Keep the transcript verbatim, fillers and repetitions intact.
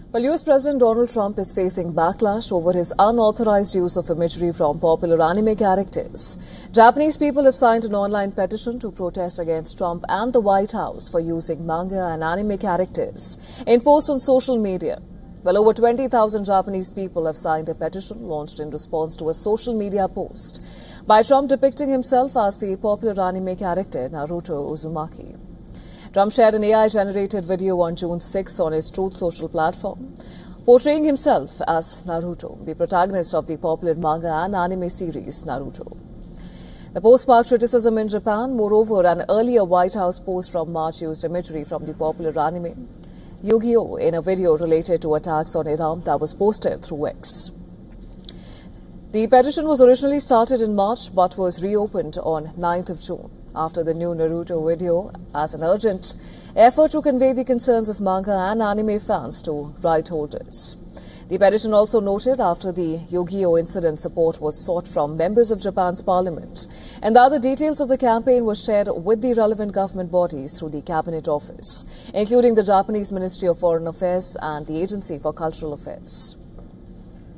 Well, U S President Donald Trump is facing backlash over his unauthorized use of imagery from popular anime characters. Japanese people have signed an online petition to protest against Trump and the White House for using manga and anime characters in posts on social media. Well, over twenty thousand Japanese people have signed a petition launched in response to a social media post by Trump depicting himself as the popular anime character Naruto Uzumaki. Trump shared an A I-generated video on June sixth on his Truth Social platform, portraying himself as Naruto, the protagonist of the popular manga and anime series Naruto. The post sparked criticism in Japan. Moreover, an earlier White House post from March used imagery from the popular anime Yu-Gi-Oh! In a video related to attacks on Iran that was posted through X. The petition was originally started in March but was reopened on ninth of June after the new Naruto video as an urgent effort to convey the concerns of manga and anime fans to right holders. The petition also noted after the Yu-Gi-Oh! Incident, support was sought from members of Japan's parliament and that the details of the campaign were shared with the relevant government bodies through the Cabinet Office, including the Japanese Ministry of Foreign Affairs and the Agency for Cultural Affairs.